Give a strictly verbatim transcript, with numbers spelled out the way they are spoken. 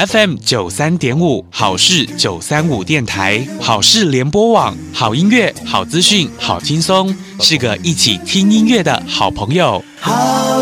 F M 九三点五，好事九三五电台，好事联播网，好音乐、好资讯、好轻松，是个一起听音乐的好朋友。好